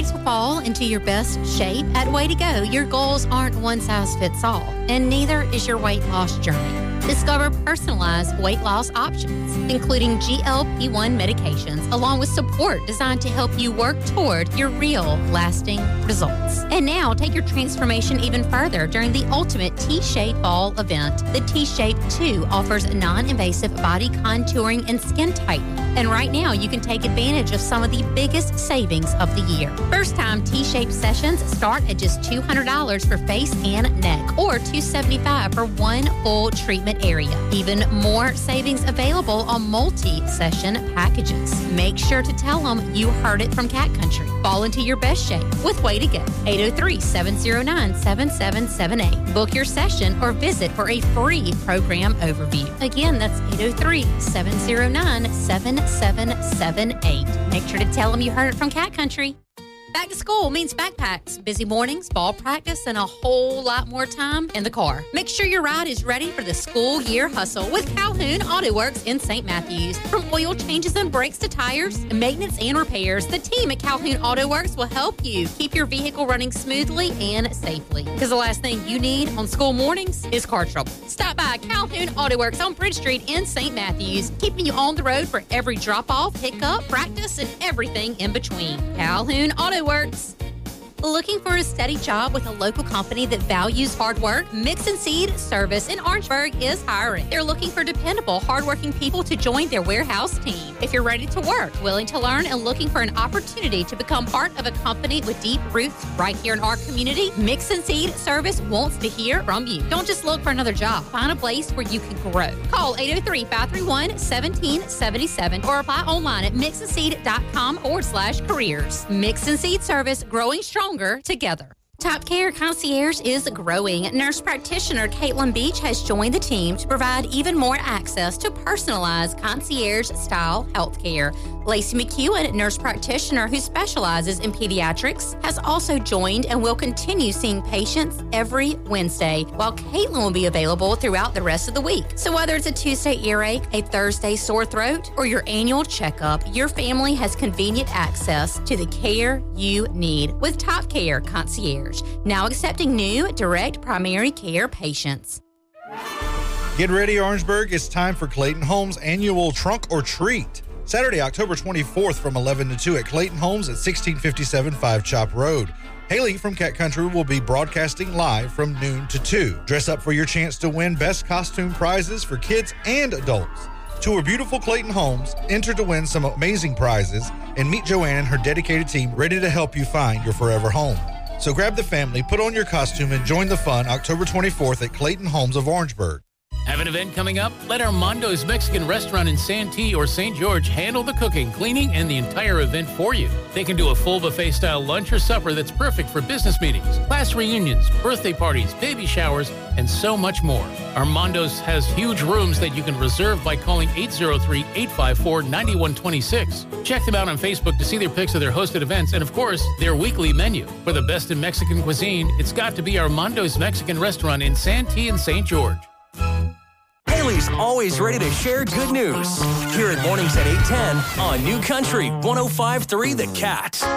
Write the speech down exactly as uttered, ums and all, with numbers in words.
ready to fall into your best shape? At Way to Go, your goals aren't one size fits all, and neither is your weight loss journey. Discover personalized weight loss options, including G L P one medications, along with support designed to help you work toward your real, lasting results. And now, take your transformation even further during the ultimate T-Shape Fall event. The T-Shape two offers non-invasive body contouring and skin tightening. And right now, you can take advantage of some of the biggest savings of the year. First-time T-Shape sessions start at just two hundred dollars for face and neck, or two hundred seventy-five dollars for one full treatment area. Even more savings available on multi-session packages. Make sure to tell them you heard it from Cat Country. Fall into your best shape with Way to Go. eight oh three, seven oh nine, seven seven seven eight. Book your session or visit for a free program overview. Again, that's eight oh three, seven oh nine, seven seven seven eight. Make sure to tell them you heard it from Cat Country. Back to school means backpacks, busy mornings, ball practice, and a whole lot more time in the car. Make sure your ride is ready for the school year hustle with Calhoun Auto Works in Saint Matthews. From oil changes and brakes to tires, maintenance and repairs, the team at Calhoun Auto Works will help you keep your vehicle running smoothly and safely. Because the last thing you need on school mornings is car trouble. Stop by Calhoun Auto Works on Bridge Street in Saint Matthews, keeping you on the road for every drop-off, pickup, practice, and everything in between. Calhoun Auto Works. Looking for a steady job with a local company that values hard work? Mix and Seed Service in Orangeburg is hiring. They're looking for dependable, hardworking people to join their warehouse team. If you're ready to work, willing to learn, and looking for an opportunity to become part of a company with deep roots right here in our community, Mix and Seed Service wants to hear from you. Don't just look for another job. Find a place where you can grow. Call eight oh three, five three one, one seven seven seven or apply online at mix and seed dot com forward slash careers. Mix and Seed Service, growing stronger together. Top Care Concierge is growing. Nurse practitioner Caitlin Beach has joined the team to provide even more access to personalized concierge-style health care. Lacey McEwen, nurse practitioner who specializes in pediatrics, has also joined and will continue seeing patients every Wednesday, while Caitlin will be available throughout the rest of the week. So whether it's a Tuesday earache, a Thursday sore throat, or your annual checkup, your family has convenient access to the care you need with Top Care Concierge, now accepting new direct primary care patients. Get ready, Orangeburg. It's time for Clayton Homes' annual Trunk or Treat. Saturday, October twenty-fourth from eleven to two at Clayton Homes at sixteen fifty-seven Five Chop Road. Haley from Cat Country will be broadcasting live from noon to two. Dress up for your chance to win best costume prizes for kids and adults. Tour beautiful Clayton Homes, enter to win some amazing prizes, and meet Joanne and her dedicated team ready to help you find your forever home. So grab the family, put on your costume, and join the fun October twenty-fourth at Clayton Homes of Orangeburg. Have an event coming up? Let Armando's Mexican Restaurant in Santee or Saint George handle the cooking, cleaning, and the entire event for you. They can do a full buffet-style lunch or supper that's perfect for business meetings, class reunions, birthday parties, baby showers, and so much more. Armando's has huge rooms that you can reserve by calling eight oh three, eight five four, nine one two six. Check them out on Facebook to see their pics of their hosted events and, of course, their weekly menu. For the best in Mexican cuisine, it's got to be Armando's Mexican Restaurant in Santee and Saint George. Haley's always ready to share good news. Hear it mornings at eight ten on New Country one oh five point three The Cat.